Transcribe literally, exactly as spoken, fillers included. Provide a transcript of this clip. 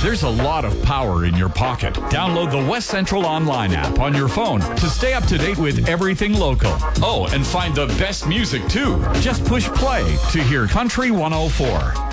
There's a lot of power in your pocket. Download the West Central Online app on your phone to stay up to date with everything local. Oh, and find the best music too. Just push play to hear Country one oh four.